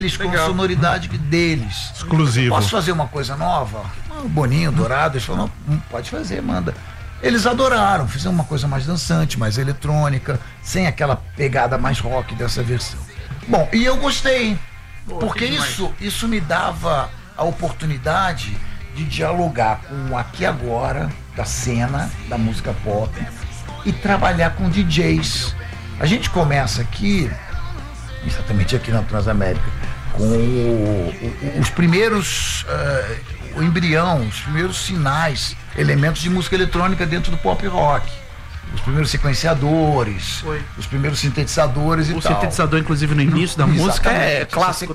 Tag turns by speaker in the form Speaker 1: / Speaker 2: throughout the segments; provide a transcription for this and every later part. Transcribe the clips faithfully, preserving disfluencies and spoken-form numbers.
Speaker 1: eles com a sonoridade deles.
Speaker 2: Exclusivo.
Speaker 1: Posso fazer uma coisa nova? O Boninho, Dourado, eles falaram, não, pode fazer, manda. Eles adoraram, fizeram uma coisa mais dançante, mais eletrônica, sem aquela pegada mais rock dessa versão. Bom, e eu gostei, Pô, porque isso, isso me dava a oportunidade de dialogar com o aqui e agora da cena, da música pop, e trabalhar com D Js. A gente começa aqui, exatamente aqui na Transamérica, com o, o, os primeiros, uh, o embrião, os primeiros sinais, elementos de música eletrônica dentro do pop rock. Os primeiros sequenciadores, Foi. os primeiros sintetizadores e
Speaker 3: o
Speaker 1: tal.
Speaker 3: O sintetizador, inclusive, no início da
Speaker 1: Exatamente,
Speaker 3: música é clássico.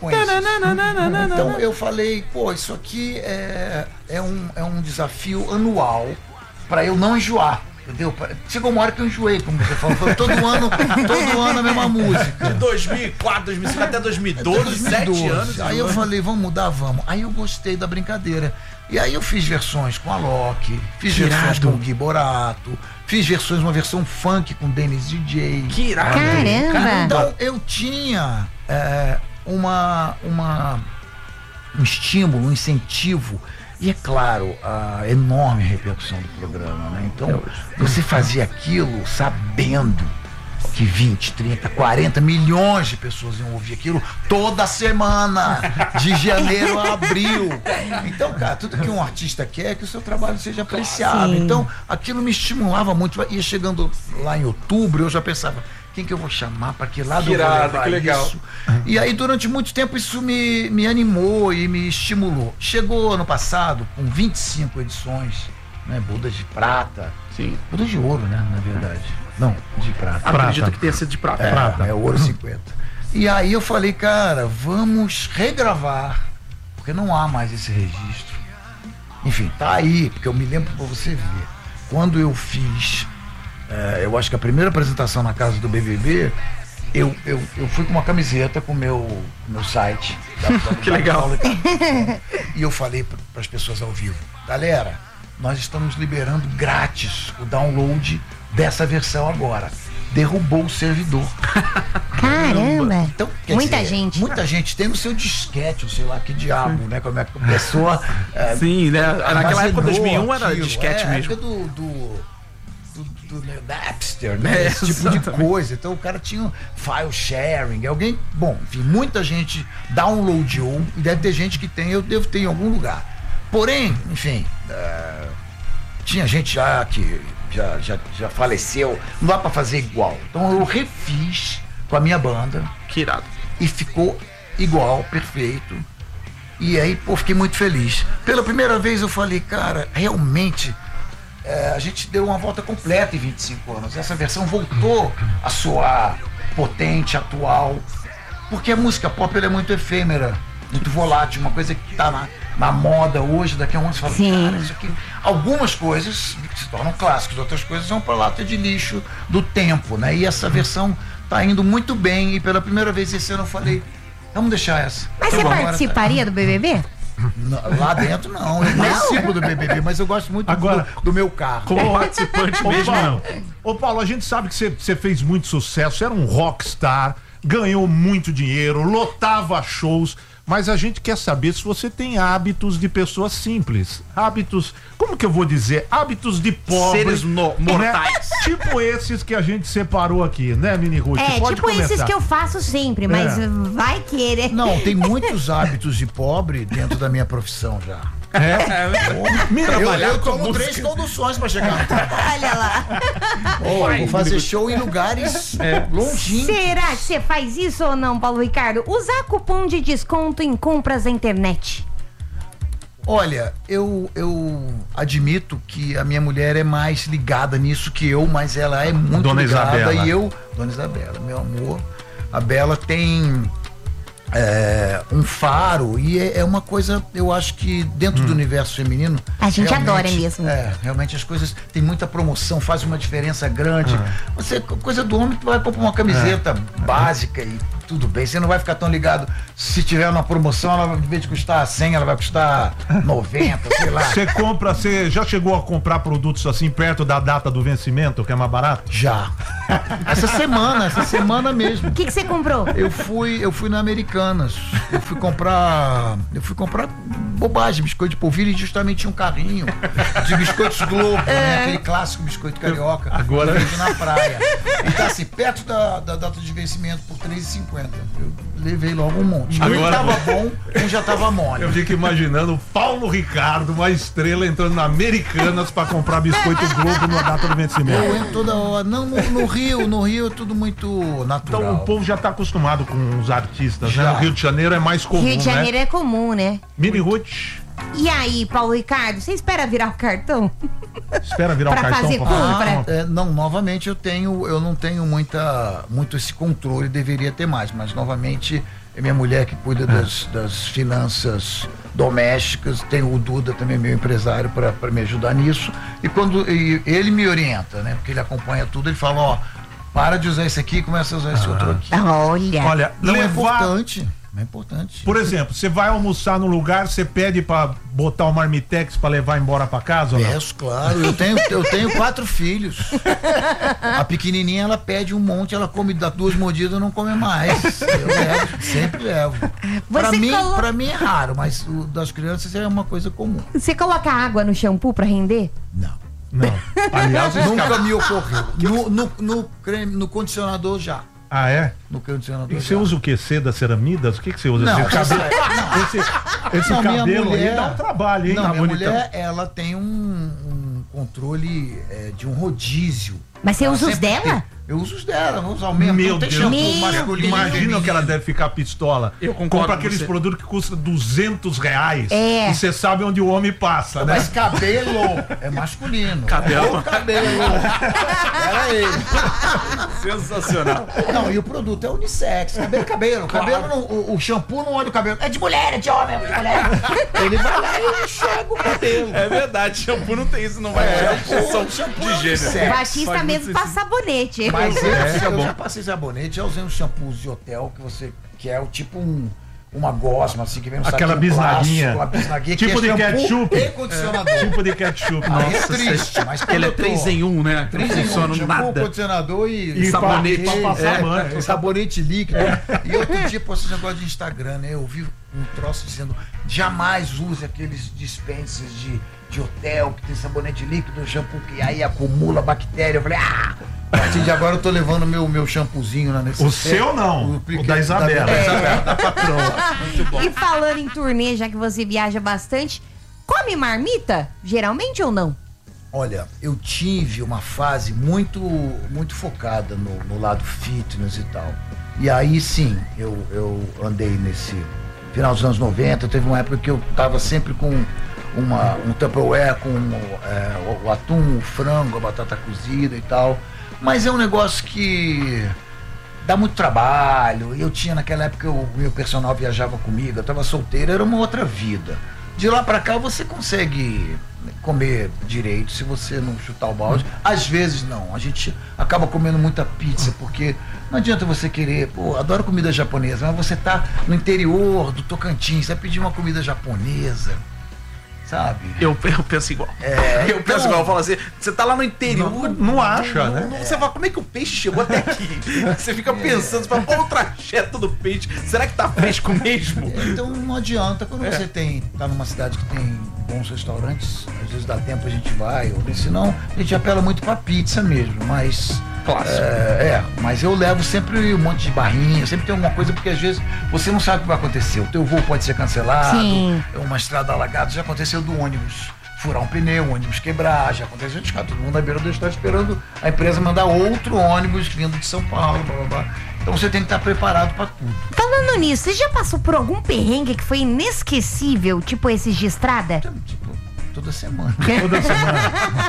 Speaker 1: Então eu falei, pô, isso aqui é, é, um, é um desafio anual para eu não enjoar. Entendeu? Chegou uma hora que eu enjoei, como você falou. Foi todo ano, todo ano a mesma música.
Speaker 4: De dois mil e quatro, dois mil e cinco até dois mil e doze, sete anos.
Speaker 1: Aí eu falei, vamos mudar, vamos. Aí eu gostei da brincadeira. E aí eu fiz versões com a Loki, fiz
Speaker 3: que
Speaker 1: versões
Speaker 3: irado.
Speaker 1: com o Gui Borato, fiz versões, uma versão funk com o Dennis D J.
Speaker 3: Que irado.
Speaker 5: Caramba!
Speaker 1: Então eu tinha é, uma, uma, um estímulo, um incentivo. E é claro, a enorme repercussão do programa, né? Então, você fazia aquilo sabendo que vinte, trinta, quarenta milhões de pessoas iam ouvir aquilo toda semana, de janeiro a abril. Então, cara, tudo que um artista quer é que o seu trabalho seja apreciado.
Speaker 5: Sim.
Speaker 1: Então, aquilo me estimulava muito. Ia chegando lá em outubro, eu já pensava, quem que eu vou chamar, para que lado
Speaker 4: que
Speaker 1: eu vou
Speaker 4: irado,
Speaker 1: levar
Speaker 4: que legal.
Speaker 1: isso? E aí durante muito tempo isso me, me animou e me estimulou. Chegou ano passado com vinte e cinco edições, né, Budas de prata.
Speaker 3: Sim.
Speaker 1: Budas de ouro, né, na verdade. Não, de prata.
Speaker 3: Acredito
Speaker 2: Prata.
Speaker 3: que tenha sido de prata.
Speaker 1: É,
Speaker 2: prata.
Speaker 1: é ouro cinquenta. E aí eu falei, cara, vamos regravar, porque não há mais esse registro. Enfim, tá aí, porque eu me lembro pra você ver. Quando eu fiz, é, eu acho que a primeira apresentação na casa do B B B, eu, eu, eu fui com uma camiseta com o meu, meu site. Da, da,
Speaker 3: Que legal.
Speaker 1: E eu falei para as pessoas ao vivo, galera, nós estamos liberando grátis o download dessa versão agora. Derrubou o servidor.
Speaker 5: Caramba!
Speaker 1: Então, quer
Speaker 5: Muita
Speaker 1: dizer,
Speaker 5: gente.
Speaker 1: Muita gente tem no seu disquete, ou sei lá que diabo, né? Como é que a pessoa. É,
Speaker 3: Sim, né? Naquela época, dois mil e um, era
Speaker 1: aquilo.
Speaker 3: disquete
Speaker 1: é,
Speaker 3: mesmo.
Speaker 1: A época do, do, do, do Napster, né?
Speaker 3: É,
Speaker 1: Esse tipo de
Speaker 3: exatamente.
Speaker 1: coisa. Então o cara tinha um file sharing. Alguém. Bom, enfim, muita gente downloadou e deve ter gente que tem, eu devo ter em algum lugar. Porém, enfim, uh, tinha gente já que já, já, já faleceu, não dá pra fazer igual. Então eu refiz com a minha banda.
Speaker 3: Que irado.
Speaker 1: E ficou igual, perfeito. E aí, pô, fiquei muito feliz. Pela primeira vez eu falei, cara, realmente é, a gente deu uma volta completa em vinte e cinco anos. Essa versão voltou a soar potente, atual. Porque a música pop ela é muito efêmera, muito volátil, uma coisa que tá na, na moda hoje, daqui a um ano você fala,
Speaker 5: Sim.
Speaker 1: cara, isso aqui. Algumas coisas se tornam clássicos, outras coisas vão pra lata de lixo do tempo, né? E essa versão tá indo muito bem e pela primeira vez esse ano eu falei, vamos deixar essa.
Speaker 5: Mas
Speaker 1: Então,
Speaker 5: você
Speaker 1: agora,
Speaker 5: participaria do B B B?
Speaker 1: não, lá dentro não, eu participo do B B B, mas eu gosto muito
Speaker 2: Agora,
Speaker 1: do, do meu carro.
Speaker 3: Como participante
Speaker 2: Ô,
Speaker 3: mesmo,
Speaker 2: Paulo,
Speaker 3: não.
Speaker 2: ô Paulo, a gente sabe que você- você fez muito sucesso, você era um rockstar, ganhou muito dinheiro, lotava shows, mas a gente quer saber se você tem hábitos de pessoas simples, hábitos, como que eu vou dizer, hábitos de pobre,
Speaker 3: Seres no- mortais.
Speaker 2: né? Tipo esses que a gente separou aqui, né, Mini Ruth?
Speaker 5: É,
Speaker 2: Pode
Speaker 5: tipo
Speaker 2: comentar.
Speaker 5: esses que eu faço sempre, mas
Speaker 2: É.
Speaker 5: vai querer.
Speaker 1: Não, tem muitos hábitos de pobre dentro da minha profissão já. Eu, eu tomo três conduções pra chegar no trabalho.
Speaker 5: Olha lá.
Speaker 1: Oh, eu vou fazer show em lugares longínquos.
Speaker 5: Será que você faz isso ou não, Paulo Ricardo? Usar cupom de desconto em compras na internet.
Speaker 1: Olha, eu, eu admito que a minha mulher é mais ligada nisso que eu, mas ela é muito
Speaker 2: Dona
Speaker 1: ligada.
Speaker 2: Isabela.
Speaker 1: E eu, Dona Isabela, meu amor, a Bela tem é, um faro e é, é uma coisa, eu acho que dentro
Speaker 2: Hum.
Speaker 1: do universo feminino.
Speaker 5: A gente
Speaker 1: realmente,
Speaker 5: adora mesmo.
Speaker 1: É, realmente as coisas tem muita promoção, faz uma diferença grande.
Speaker 2: Ah.
Speaker 1: Você, coisa do homem, tu vai comprar uma camiseta
Speaker 2: É.
Speaker 1: básica e tudo bem. Você não vai ficar tão ligado. Se tiver uma promoção, ela, em vez de custar cem, ela vai custar noventa, sei lá.
Speaker 2: Você compra, você já chegou a comprar produtos assim perto da data do vencimento, que é mais barato?
Speaker 1: Já. Essa semana, essa semana mesmo.
Speaker 5: O que que você comprou?
Speaker 1: Eu fui, eu fui na Americanas. Eu fui comprar. Eu fui comprar bobagem, biscoito de polvilho, e justamente tinha um carrinho de biscoitos Globo, né? Aquele clássico biscoito carioca.
Speaker 2: Agora-
Speaker 1: Eu vendi na praia. E tá assim, perto da, da data de vencimento por três reais e cinquenta. Eu levei logo um monte. Um
Speaker 2: Agora-
Speaker 1: tava bom, um já tava mole.
Speaker 2: Eu fico imaginando o Paulo Ricardo, uma estrela, entrando na Americanas pra comprar biscoito Globo na data do
Speaker 1: Eu
Speaker 2: vencimento.
Speaker 1: entro toda hora. Não, no, no Rio, no Rio é tudo muito natural.
Speaker 2: Então o povo já tá acostumado com os artistas, né?
Speaker 1: Já.
Speaker 2: No Rio de Janeiro é mais comum,
Speaker 5: Rio de Janeiro
Speaker 2: né?
Speaker 5: é comum, né?
Speaker 2: Mini Ruth,
Speaker 5: E aí, Paulo Ricardo, você espera virar o cartão?
Speaker 2: espera virar
Speaker 5: Pra
Speaker 2: o cartão
Speaker 5: fazer
Speaker 2: pra
Speaker 5: compra.
Speaker 2: falar.
Speaker 1: É, não, novamente eu tenho, eu não tenho muita, muito esse controle, deveria ter mais, mas novamente é minha mulher que cuida das, das finanças domésticas, tem o Duda também, meu empresário, para me ajudar nisso, e quando e ele me orienta, né, porque ele acompanha tudo, ele fala, ó, para de usar esse aqui e começa a usar esse outro aqui.
Speaker 5: Olha.
Speaker 2: Olha,
Speaker 1: Não é
Speaker 2: levar...
Speaker 1: importante, não é importante.
Speaker 2: Por exemplo, você vai almoçar no lugar, você pede pra botar o marmitex pra levar embora pra casa ou não?
Speaker 1: Peço, claro. Eu tenho, eu tenho quatro filhos. A pequenininha, ela pede um monte, ela come, dá duas mordidas e não come mais. Eu levo, sempre levo. Pra
Speaker 5: Você
Speaker 1: mim,
Speaker 5: colo-
Speaker 1: pra mim é raro, mas o das crianças é uma coisa comum.
Speaker 5: Você coloca água no shampoo pra render?
Speaker 1: Não.
Speaker 2: Não. Aliás, esse
Speaker 1: Nunca
Speaker 2: cara-
Speaker 1: me ocorreu. No, no, no, creme, no condicionador já.
Speaker 2: Ah, é?
Speaker 1: No condicionador
Speaker 2: E você
Speaker 1: já.
Speaker 2: usa o que? Seda, ceramidas? O que, que você usa?
Speaker 1: Não,
Speaker 2: esse cabelo,
Speaker 1: não.
Speaker 2: esse, esse
Speaker 1: Não, minha
Speaker 2: cabelo aí
Speaker 1: mulher-
Speaker 2: dá um trabalho, hein?
Speaker 1: Não,
Speaker 2: Tá
Speaker 1: minha
Speaker 2: bonitão.
Speaker 1: mulher, ela tem um, um controle é, de um rodízio.
Speaker 5: Mas você
Speaker 1: Ela
Speaker 5: usa os
Speaker 1: sempre
Speaker 5: dela?
Speaker 1: tem- Eu uso os dela, vou usar o mesmo.
Speaker 2: Meu
Speaker 1: Não tem
Speaker 2: Deus,
Speaker 1: shampoo
Speaker 5: Meu
Speaker 1: masculino e
Speaker 2: imagina
Speaker 1: feminino.
Speaker 2: que ela deve ficar pistola.
Speaker 3: Eu concordo
Speaker 2: Compra
Speaker 3: com
Speaker 2: aqueles
Speaker 3: você.
Speaker 2: produtos que custam duzentos reais.
Speaker 5: É.
Speaker 2: E você sabe onde o homem passa, né?
Speaker 1: Mas cabelo é masculino.
Speaker 3: Cabelo.
Speaker 1: O cabelo. Era ele.
Speaker 3: Sensacional.
Speaker 1: Não, e o produto é unissex. Cabelo é cabelo. O cabelo não, o, o shampoo não olha o cabelo. É de mulher, é de homem, é de mulher. Ele vai lá e enxerga o cabelo.
Speaker 3: É verdade, shampoo não tem isso, não vai
Speaker 1: É,
Speaker 3: ter opção
Speaker 1: shampoo
Speaker 3: de
Speaker 1: é
Speaker 3: gênero.
Speaker 1: unissex.
Speaker 5: O Batista
Speaker 3: faz
Speaker 5: mesmo
Speaker 3: muito
Speaker 5: passa sabonete.
Speaker 1: Mas eu,
Speaker 2: É,
Speaker 1: eu
Speaker 2: bom.
Speaker 1: já passei sabonete, já usei uns shampoos de hotel que você que é o tipo um uma gosma assim que vem no
Speaker 2: Aquela
Speaker 1: saquinho
Speaker 2: bisnaguinha.
Speaker 1: plástico, a bisnaguinha
Speaker 2: Tipo
Speaker 1: que
Speaker 2: de
Speaker 1: é shampoo
Speaker 2: ketchup.
Speaker 1: e condicionador.
Speaker 2: Tipo de ketchup.
Speaker 1: Aí é
Speaker 3: Nossa,
Speaker 1: triste, mas quando
Speaker 3: Ele é
Speaker 1: eu tô-
Speaker 3: três em um, né? Que não
Speaker 1: Três em um,
Speaker 3: funciona
Speaker 1: shampoo,
Speaker 3: nada.
Speaker 1: condicionador e,
Speaker 2: E
Speaker 3: sabonete.
Speaker 2: pra- pra passar
Speaker 1: é,
Speaker 2: banho.
Speaker 1: sabonete líquido. E outro dia postei um negócio de Instagram, né? Eu vi um troço dizendo jamais use aqueles dispensers de, de hotel que tem sabonete líquido, shampoo que aí acumula bactéria. Eu falei, ah! A partir de agora eu tô levando meu, meu shampoozinho na necessidade.
Speaker 2: O seu não, o da Isabela.
Speaker 1: Da,
Speaker 2: É.
Speaker 1: da patroa.
Speaker 5: E falando em turnê, já que você viaja bastante, come marmita? Geralmente ou não?
Speaker 1: Olha, eu tive uma fase muito, muito focada no, no lado fitness e tal. E aí sim, eu, eu andei nesse final dos anos noventa, teve uma época que eu tava sempre com uma, um Tupperware com é, o, o atum, o frango, a batata cozida e tal. Mas é um negócio que dá muito trabalho. Eu tinha naquela época, o meu personal viajava comigo, eu tava solteiro, era uma outra vida. De lá pra cá você consegue comer direito se você não chutar o balde. Às vezes não, a gente acaba comendo muita pizza, porque não adianta você querer, pô, adoro comida japonesa, mas você tá no interior do Tocantins, você vai pedir uma comida japonesa, sabe?
Speaker 3: Eu, eu penso igual.
Speaker 1: É,
Speaker 3: eu penso
Speaker 1: então-
Speaker 3: igual. Eu falo assim, você tá lá no interior.
Speaker 2: Não- não acha, né?
Speaker 3: não- Você fala, como é que o peixe chegou até aqui? Você fica pensando, você fala, qual o trajeto do peixe? Será que tá fresco mesmo?
Speaker 1: Então não adianta, quando você tem, tá numa cidade que tem bons restaurantes, às vezes dá tempo a gente vai, ou senão a gente apela muito pra pizza mesmo, mas.
Speaker 3: Clássico.
Speaker 1: É, é, mas eu levo sempre um monte de barrinha, sempre tem alguma coisa, porque às vezes você não sabe o que vai acontecer. O teu voo pode ser cancelado,
Speaker 5: Sim.
Speaker 1: uma estrada alagada, já aconteceu do ônibus furar um pneu, o ônibus quebrar, já aconteceu de ficar todo mundo na beira do estrada esperando a empresa mandar outro ônibus vindo de São Paulo, blá blá blá. Então você tem que estar preparado para tudo.
Speaker 5: Falando nisso, você já passou por algum perrengue que foi inesquecível, tipo esses de estrada?
Speaker 1: Tipo, toda semana.
Speaker 2: Toda semana.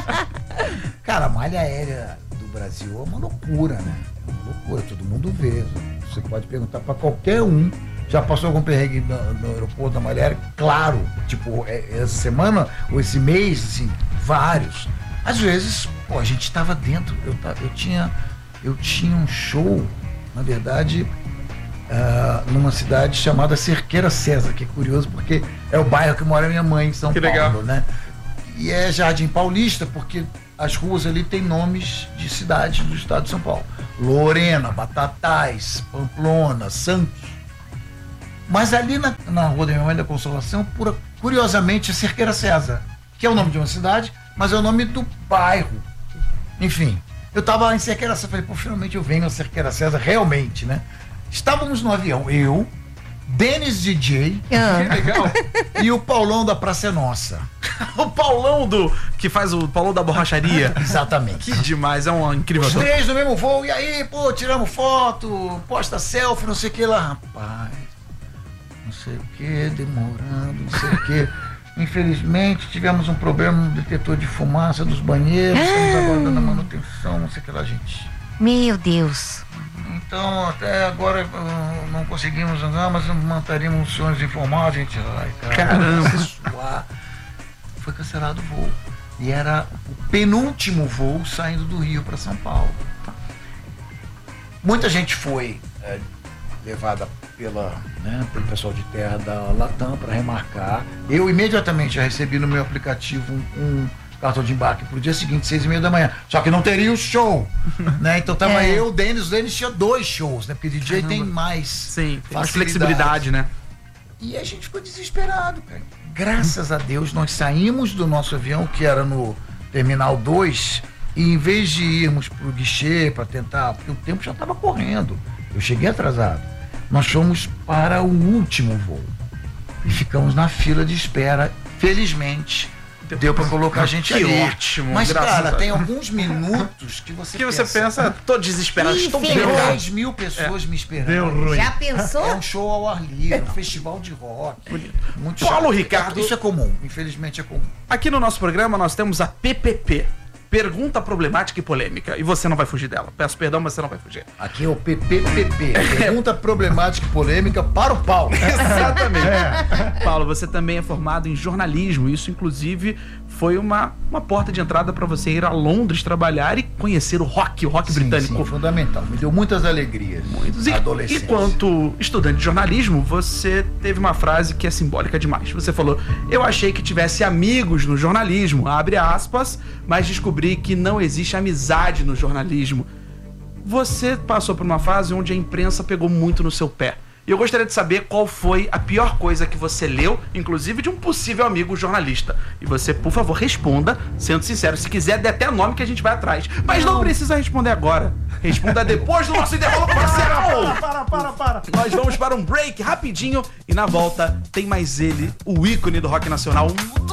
Speaker 1: Cara, a malha aérea do Brasil é uma loucura, né? É uma loucura, todo mundo vê. Você pode perguntar pra qualquer um. Já passou algum perrengue no, no aeroporto da malha aérea? Claro. Tipo, é- essa semana ou esse mês, assim, vários. Às vezes, pô, a gente tava dentro. Eu, ta- eu, tinha, eu tinha um show, na verdade, uh, numa cidade chamada Cerqueira César, que é curioso porque é o bairro que mora minha mãe em São
Speaker 3: Que
Speaker 1: Paulo,
Speaker 3: legal.
Speaker 1: né? E é Jardim Paulista porque as ruas ali têm nomes de cidades do estado de São Paulo. Lorena, Batatais, Pamplona, Santos. Mas ali na, na rua da minha mãe da Consolação, pura, curiosamente, é Cerqueira César, que é o nome de uma cidade, mas é o nome do bairro. Enfim, eu tava em Cerqueira César, falei, pô, finalmente eu venho a Cerqueira César, realmente, né? Estávamos no avião, eu, Denis D J
Speaker 5: Ah.
Speaker 3: Legal.
Speaker 1: e o Paulão da Praça é Nossa.
Speaker 3: O Paulão do. Que faz o Paulão da borracharia.
Speaker 1: Exatamente.
Speaker 3: Que demais, é um incrível
Speaker 1: Os
Speaker 3: ator.
Speaker 1: três no mesmo voo, e aí, pô, tiramos foto, posta selfie, não sei o que lá. Rapaz, não sei o que, demorando, não sei o que. Infelizmente, tivemos um problema no detetor de fumaça dos banheiros, estamos aguardando a manutenção, não sei o que lá, gente.
Speaker 5: Meu Deus.
Speaker 1: Então, até agora uh, não conseguimos andar, mas manteríamos os senhores informados, gente. Ai, cara,
Speaker 3: Caramba.
Speaker 1: se suar. Foi cancelado o voo. E era o penúltimo voo saindo do Rio para São Paulo. Muita gente foi é, levada pela, né, pelo pessoal de terra da Latam para remarcar. Eu imediatamente já recebi no meu aplicativo um, um cartão de embarque para o dia seguinte, seis e meia da manhã. Só que não teria o show, né? Então tava
Speaker 5: É.
Speaker 1: eu, o Denis, o Denis tinha dois shows, né? Porque D J tem mais
Speaker 3: Sim, tem mais
Speaker 1: facilidade.
Speaker 3: flexibilidade, né?
Speaker 1: E a gente ficou desesperado, cara. Graças a Deus, nós saímos do nosso avião, que era no Terminal dois, e em vez de irmos pro guichê para tentar, porque o tempo já estava correndo, eu cheguei atrasado, nós fomos para o último voo e ficamos na fila de espera. Felizmente, deu para colocar a gente
Speaker 3: Que
Speaker 1: ali.
Speaker 3: ótimo,
Speaker 1: Mas,
Speaker 3: graças
Speaker 1: cara,
Speaker 3: a
Speaker 1: tem
Speaker 3: Deus.
Speaker 1: alguns minutos que você
Speaker 3: Que você pensa, tô desesperado,
Speaker 5: Ih,
Speaker 3: estou
Speaker 5: ferrou.
Speaker 3: ferrado.
Speaker 1: dez mil pessoas me esperando.
Speaker 2: Deu ruim.
Speaker 5: Já
Speaker 1: É
Speaker 5: pensou?
Speaker 1: um show ao ar livre, um festival de rock. Muito
Speaker 3: Paulo
Speaker 1: chato.
Speaker 3: Ricardo.
Speaker 1: Isso é comum, infelizmente é comum.
Speaker 3: Aqui no nosso programa nós temos a P P P. Pergunta problemática e polêmica. E você não vai fugir dela. Peço perdão, mas você não vai fugir.
Speaker 1: Aqui é o P P P P. Pergunta problemática e polêmica para o Paulo.
Speaker 3: Exatamente. Paulo, você também é formado em jornalismo. Isso, inclusive, foi uma, uma porta de entrada para você ir a Londres trabalhar e conhecer o rock, o rock
Speaker 1: Sim,
Speaker 3: britânico.
Speaker 1: sim, fundamental. Me deu muitas alegrias.
Speaker 3: E,
Speaker 1: Adolescente.
Speaker 3: enquanto estudante de jornalismo, você teve uma frase que é simbólica demais. Você falou: eu achei que tivesse amigos no jornalismo, abre aspas, mas descobri que não existe amizade no jornalismo. Você passou por uma fase onde a imprensa pegou muito no seu pé. E eu gostaria de saber qual foi a pior coisa que você leu, inclusive de um possível amigo jornalista. E você, por favor, responda, sendo sincero. Se quiser, dê até nome que a gente vai atrás. Mas não, precisa responder agora. Responda depois do nosso intervalo comercial.
Speaker 2: Para, para, para.
Speaker 3: Nós vamos para um break rapidinho e na volta tem mais ele, o ícone do rock nacional,